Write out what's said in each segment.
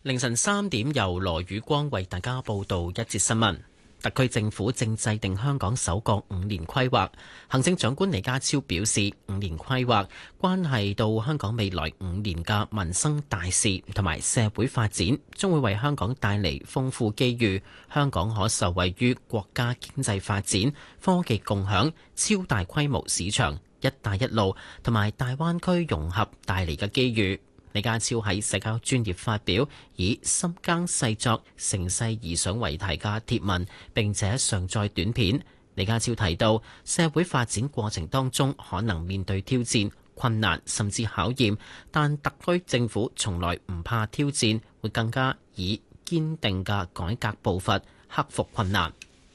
凌晨3點，由羅宇光為大家報道一節新聞。特區政府正制定香港首個5年規劃。行政長官李家超表示，5年規劃關係到香港未來5年嘅民生大事同埋社會發展，將會為香港帶嚟豐富機遇。香港可受惠於國家經濟發展、科技共享、超大規模市場、一帶一路同埋大灣區融合帶嚟嘅機遇。李家超喺社交專頁發表以深耕細作、乘勢而上為題嘅貼文，並且上載短片。李家超提到，社會發展過程當中可能面對挑戰、困難甚至考驗，但特區政府從來唔怕挑戰，會更加以堅定嘅改革步伐克服困難。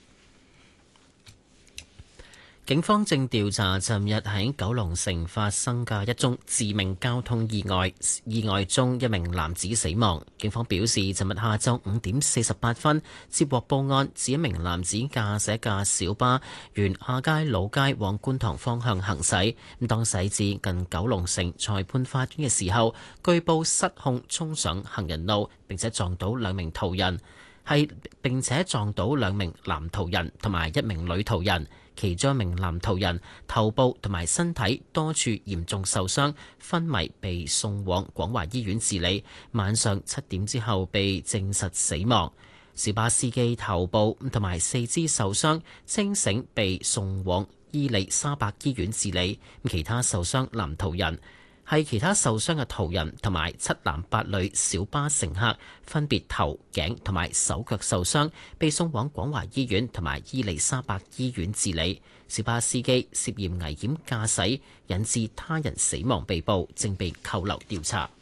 警方正調查尋日喺九龍城發生嘅一宗致命交通意外，意外中一名男子死亡。警方表示，尋日下晝5點48分接獲報案，指一名男子駕駛架小巴沿亞皆老街往觀塘方向行駛，當駛至近九龍城裁判法院嘅時候，據報失控衝上行人路，並且撞到兩名途人，並且撞到兩名男途人同埋一名女途人。其中一名男途人頭部同埋身體多處嚴重受傷，昏迷被送往廣華醫院治理，晚上7點之後被證實死亡。小巴司機頭部同埋四肢受傷，清醒被送往伊利沙伯醫院治理。其他受傷男途人係其他受傷嘅途人同埋7男8女小巴乘客，分別頭、頸同埋手腳受傷，被送往廣華醫院同埋伊利沙伯醫院治理。小巴司機涉嫌危險駕駛，引致他人死亡被捕，正被扣留調查。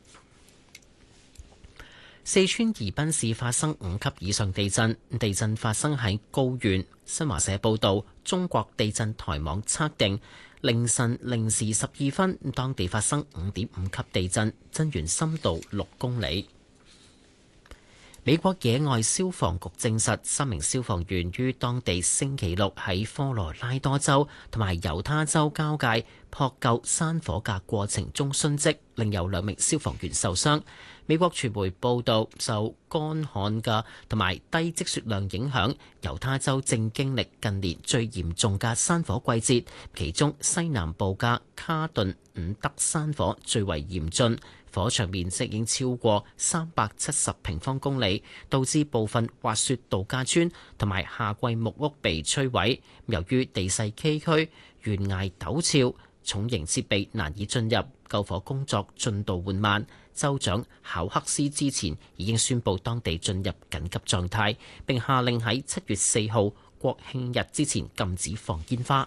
四川宜賓市發生5級以上地震，地震發生喺高縣。新華社報道，中國地震台網測定，凌晨0時12分，當地發生5.5級地震，震源深度6公里。美國野外消防局證實，3名消防員於當地星期六喺科羅拉多州同埋猶他州交界撲救山火嘅過程中殉職，另有2名消防員受傷。美國傳媒報道，受乾旱嘅同埋低積雪量影響，猶他州正經歷近年最嚴重嘅山火季節，其中西南部嘅卡頓伍德山火最為嚴峻，火場面積已經超過370平方公里，導致部分滑雪度假村同埋夏季木屋被摧毀。由於地勢崎嶇、懸崖陡峭，重型設備難以進入，救火工作進度緩慢。州長考克斯之前已經宣布當地進入緊急狀態，並下令喺7月4號國慶日之前禁止放煙花。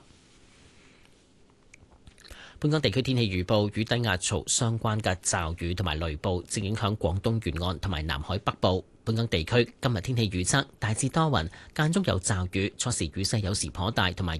本港地區天氣預報，與低壓槽相關嘅驟雨同埋雷暴正影響廣東沿岸同埋南海北部。本港地區今日天氣預測大致多雲，間中有驟雨，初時雨勢有時頗大，同埋